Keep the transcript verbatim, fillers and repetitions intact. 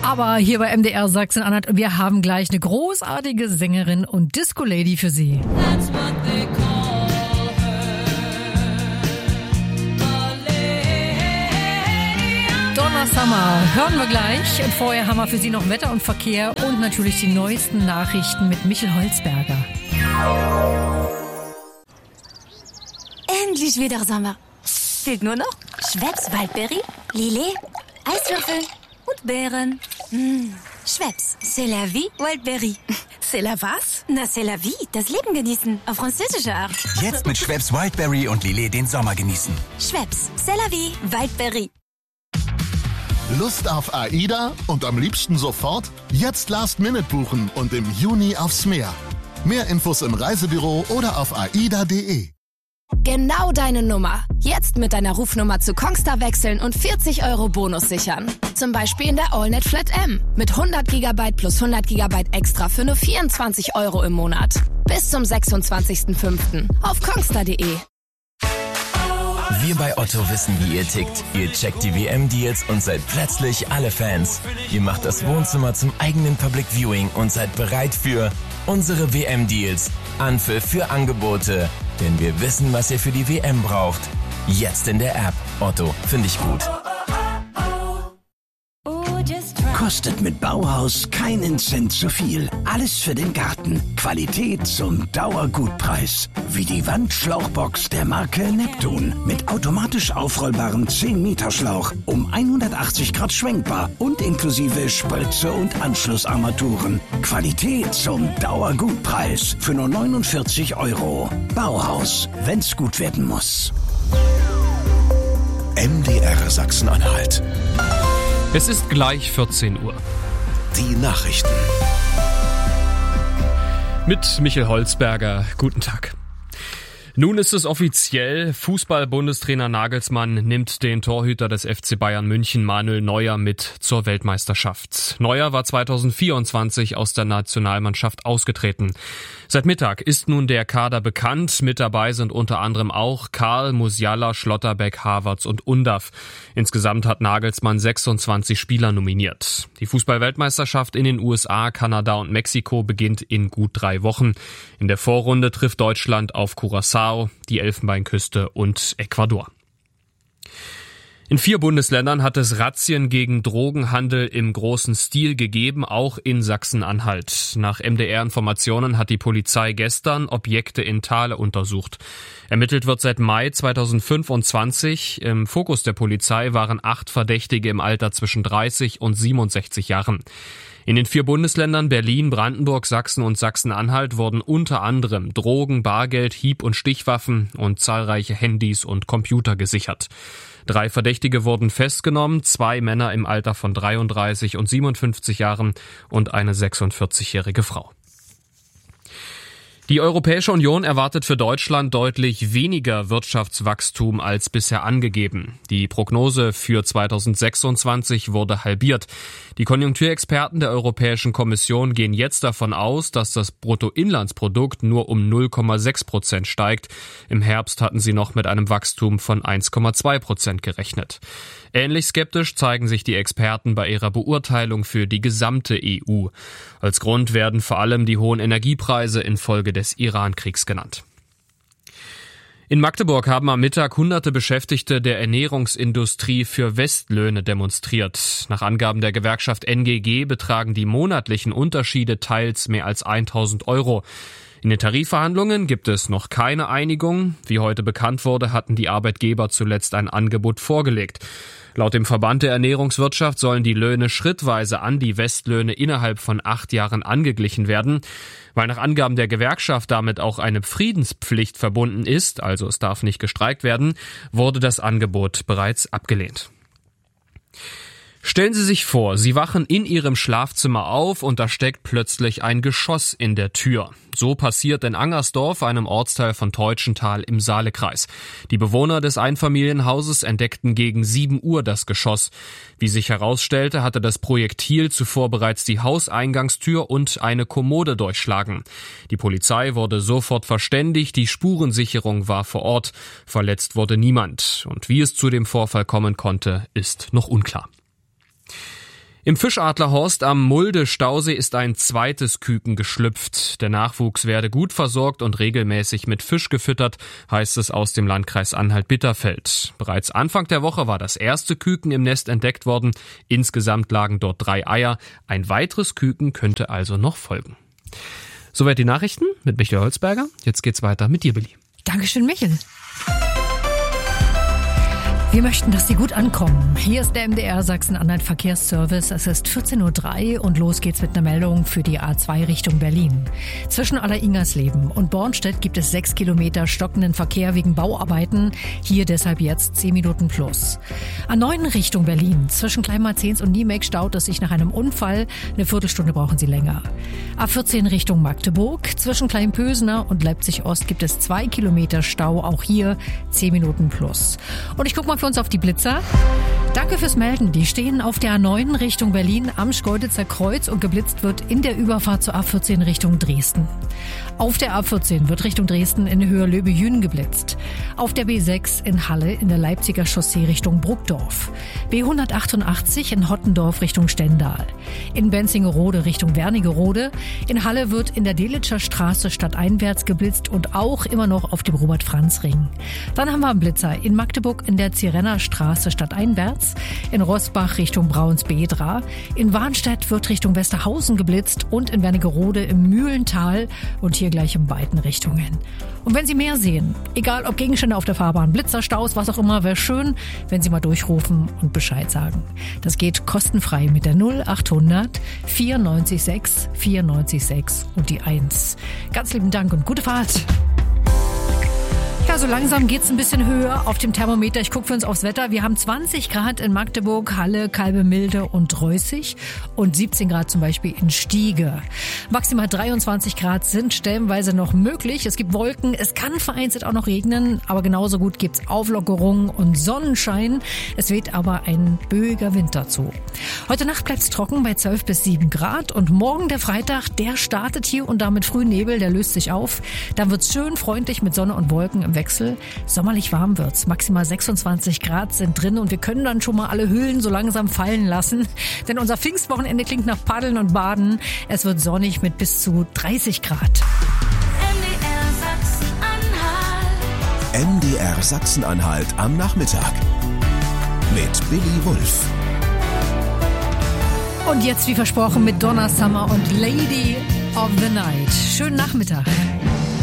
Aber hier bei M D R Sachsen-Anhalt, wir haben gleich eine großartige Sängerin und Disco-Lady für Sie. That's what they call her. Donna Summer hören wir gleich. Und vorher haben wir für Sie noch Wetter und Verkehr und natürlich die neuesten Nachrichten mit Michel Holzberger. Endlich wieder Sommer. Fehlt nur noch Schweppes Waldberry, Lillet, Eiswürfel und Beeren. Mmh. Schweppes, c'est la vie, Wildberry. C'est la was? Na, c'est la vie, das Leben genießen, auf französische Art. Jetzt mit Schweppes Wildberry und Lillet den Sommer genießen. Schweppes, c'est la vie, Wildberry. Lust auf AIDA und am liebsten sofort? Jetzt Last Minute buchen und im Juni aufs Meer. Mehr Infos im Reisebüro oder auf aida punkt de. Genau deine Nummer. Jetzt mit deiner Rufnummer zu Kongstar wechseln und vierzig Euro Bonus sichern. Zum Beispiel in der AllNet Flat M. Mit hundert Gigabyte plus hundert Gigabyte extra für nur vierundzwanzig Euro im Monat. Bis zum sechsundzwanzigsten fünften auf kongstar punkt de. Wir bei Otto wissen, wie ihr tickt. Ihr checkt die W M-Deals und seid plötzlich alle Fans. Ihr macht das Wohnzimmer zum eigenen Public Viewing und seid bereit für unsere W M-Deals. Anpfiff für Angebote. Denn wir wissen, was ihr für die W M braucht. Jetzt in der App. Otto, finde ich gut. Kostet mit Bauhaus keinen Cent zu viel. Alles für den Garten. Qualität zum Dauergutpreis. Wie die Wandschlauchbox der Marke Neptun. Mit automatisch aufrollbarem zehn Meter Schlauch. Um hundertachtzig Grad schwenkbar. Und inklusive Spritze und Anschlussarmaturen. Qualität zum Dauergutpreis. Für nur neunundvierzig Euro. Bauhaus. Wenn's gut werden muss. M D R Sachsen-Anhalt. Es ist gleich vierzehn Uhr. Die Nachrichten. Mit Michel Holzberger. Guten Tag. Nun ist es offiziell, Fußball-Bundestrainer Nagelsmann nimmt den Torhüter des F C Bayern München Manuel Neuer mit zur Weltmeisterschaft. Neuer war zweitausendvierundzwanzig aus der Nationalmannschaft ausgetreten. Seit Mittag ist nun der Kader bekannt. Mit dabei sind unter anderem auch Karl, Musiala, Schlotterbeck, Havertz und Undav. Insgesamt hat Nagelsmann sechsundzwanzig Spieler nominiert. Die Fußball-Weltmeisterschaft in den U S A, Kanada und Mexiko beginnt in gut drei Wochen. In der Vorrunde trifft Deutschland auf Curaçao, die Elfenbeinküste und Ecuador. In vier Bundesländern hat es Razzien gegen Drogenhandel im großen Stil gegeben, auch in Sachsen-Anhalt. Nach M D R-Informationen hat die Polizei gestern Objekte in Thale untersucht. Ermittelt wird seit Mai zweitausendfünfundzwanzig. Im Fokus der Polizei waren acht Verdächtige im Alter zwischen dreißig und siebenundsechzig Jahren. In den vier Bundesländern Berlin, Brandenburg, Sachsen und Sachsen-Anhalt wurden unter anderem Drogen, Bargeld, Hieb- und Stichwaffen und zahlreiche Handys und Computer gesichert. Drei Verdächtige wurden festgenommen, zwei Männer im Alter von dreiunddreißig und siebenundfünfzig Jahren und eine sechsundvierzigjährige Frau. Die Europäische Union erwartet für Deutschland deutlich weniger Wirtschaftswachstum als bisher angegeben. Die Prognose für zweitausendsechsundzwanzig wurde halbiert. Die Konjunkturexperten der Europäischen Kommission gehen jetzt davon aus, dass das Bruttoinlandsprodukt nur um null Komma sechs Prozent steigt. Im Herbst hatten sie noch mit einem Wachstum von eins Komma zwei Prozent gerechnet. Ähnlich skeptisch zeigen sich die Experten bei ihrer Beurteilung für die gesamte E U. Als Grund werden vor allem die hohen Energiepreise infolge des Iran-Kriegs genannt. In Magdeburg haben am Mittag hunderte Beschäftigte der Ernährungsindustrie für Westlöhne demonstriert. Nach Angaben der Gewerkschaft N G G betragen die monatlichen Unterschiede teils mehr als tausend Euro. In den Tarifverhandlungen gibt es noch keine Einigung. Wie heute bekannt wurde, hatten die Arbeitgeber zuletzt ein Angebot vorgelegt. Laut dem Verband der Ernährungswirtschaft sollen die Löhne schrittweise an die Westlöhne innerhalb von acht Jahren angeglichen werden. Weil nach Angaben der Gewerkschaft damit auch eine Friedenspflicht verbunden ist, also es darf nicht gestreikt werden, wurde das Angebot bereits abgelehnt. Stellen Sie sich vor, Sie wachen in Ihrem Schlafzimmer auf und da steckt plötzlich ein Geschoss in der Tür. So passiert in Angersdorf, einem Ortsteil von Teutschenthal im Saalekreis. Die Bewohner des Einfamilienhauses entdeckten gegen sieben Uhr das Geschoss. Wie sich herausstellte, hatte das Projektil zuvor bereits die Hauseingangstür und eine Kommode durchschlagen. Die Polizei wurde sofort verständigt, die Spurensicherung war vor Ort. Verletzt wurde niemand. Und wie es zu dem Vorfall kommen konnte, ist noch unklar. Im Fischadlerhorst am Mulde-Stausee ist ein zweites Küken geschlüpft. Der Nachwuchs werde gut versorgt und regelmäßig mit Fisch gefüttert, heißt es aus dem Landkreis Anhalt-Bitterfeld. Bereits Anfang der Woche war das erste Küken im Nest entdeckt worden. Insgesamt lagen dort drei Eier. Ein weiteres Küken könnte also noch folgen. Soweit die Nachrichten mit Michael Holzberger. Jetzt geht's weiter mit dir, Billy. Dankeschön, Michel. Wir möchten, dass Sie gut ankommen. Hier ist der M D R Sachsen-Anhalt Verkehrsservice. Es ist vierzehn Uhr drei und los geht's mit einer Meldung für die A zwei Richtung Berlin. Zwischen Aller-Ingersleben und Bornstedt gibt es sechs Kilometer stockenden Verkehr wegen Bauarbeiten. Hier deshalb jetzt zehn Minuten plus. A neun Richtung Berlin. Zwischen Kleinmarzens und Niemek staut es sich nach einem Unfall. Eine Viertelstunde brauchen Sie länger. A vierzehn Richtung Magdeburg. Zwischen Kleinpösener und Leipzig-Ost gibt es zwei Kilometer Stau. Auch hier zehn Minuten plus. Und ich guck mal für uns auf die Blitzer. Danke fürs Melden. Die stehen auf der A neun Richtung Berlin am Schkeuditzer Kreuz und geblitzt wird in der Überfahrt zur A vierzehn Richtung Dresden. Auf der A vierzehn wird Richtung Dresden in Höhe Löbe-Jünen geblitzt. Auf der B sechs in Halle in der Leipziger Chaussee Richtung Bruckdorf. B hundertachtundachtzig in Hottendorf Richtung Stendal. In Benzingerode Richtung Wernigerode. In Halle wird in der Delitscher Straße stadteinwärts geblitzt und auch immer noch auf dem Robert-Franz-Ring. Dann haben wir einen Blitzer in Magdeburg in der Zirenner Straße stadteinwärts. In Roßbach Richtung Braunsbedra. In Warnstedt wird Richtung Westerhausen geblitzt und in Wernigerode im Mühlental und hier gleich in beiden Richtungen. Und wenn Sie mehr sehen, egal ob Gegenstände auf der Fahrbahn, Blitzer, Staus, was auch immer, wäre schön, wenn Sie mal durchrufen und Bescheid sagen. Das geht kostenfrei mit der null achthundert vierundneunzig sechs vierundneunzig sechs und die eins. Ganz lieben Dank und gute Fahrt. Ja, so langsam geht's ein bisschen höher auf dem Thermometer. Ich gucke für uns aufs Wetter. Wir haben zwanzig Grad in Magdeburg, Halle, Kalbemilde und Reußig und siebzehn Grad zum Beispiel in Stiege. Maximal dreiundzwanzig Grad sind stellenweise noch möglich. Es gibt Wolken, es kann vereinzelt auch noch regnen, aber genauso gut gibt's Auflockerung und Sonnenschein. Es weht aber ein böiger Wind dazu. Heute Nacht bleibt's trocken bei zwölf bis sieben Grad und morgen der Freitag, der startet hier und damit Frühnebel, der löst sich auf. Dann wird's schön freundlich mit Sonne und Wolken im Wechsel. Sommerlich warm wird's. Maximal sechsundzwanzig Grad sind drin und wir können dann schon mal alle Hüllen so langsam fallen lassen. Denn unser Pfingstwochenende klingt nach Paddeln und Baden. Es wird sonnig mit bis zu dreißig Grad. M D R Sachsen-Anhalt am Nachmittag mit Billy Wulff. Und jetzt wie versprochen mit Donna Summer und Lady of the Night. Schönen Nachmittag.